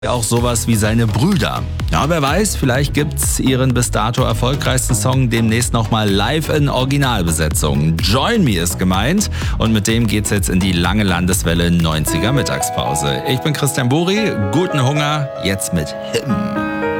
Auch sowas wie seine Brüder. Ja, wer weiß, vielleicht gibt's ihren bis dato erfolgreichsten Song demnächst nochmal live in Originalbesetzung. Join Me ist gemeint und mit dem geht's jetzt in die lange Landeswelle 90er Mittagspause. Ich bin Christian Buri, guten Hunger, jetzt mit Him.